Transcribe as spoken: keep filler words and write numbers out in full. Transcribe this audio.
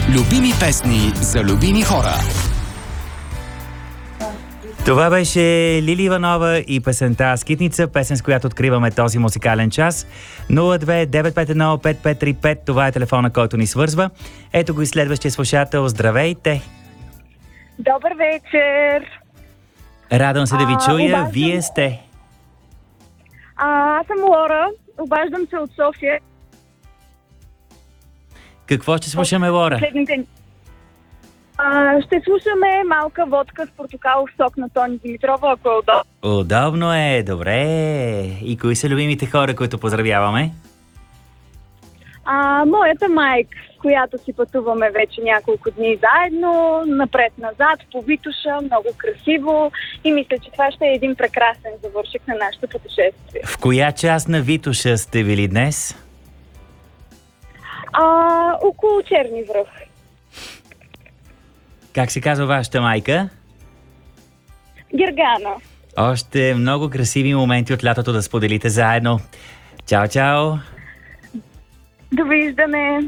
Любими песни за любими хора. Това беше Лили Иванова и песента Скитница, песен с която откриваме този музикален час. нула две девет пет едно пет пет три пет, това е телефона, който ни свързва. Ето го и следващия слушател. Здравейте! Добър вечер! Радвам се да ви А, чуя. обаждам- Вие сте. А, аз съм Лора, обаждам се от София. Какво ще слушаме, Лора? Следните... А, ще слушаме малка водка с портокалов сок на Тони Димитрова, ако е удобно. Удобно е, добре. И кои са любимите хора, които поздравяваме? А, моята майка, с която си пътуваме вече няколко дни заедно, напред-назад, по Витоша, много красиво и мисля, че това ще е един прекрасен завършек на нашето пътешествие. В коя част на Витоша сте били днес? А, около Черни връх. Как се казва вашата майка? Гергана. Още много красиви моменти от лятото да споделите заедно. Чао, чао! Довиждане!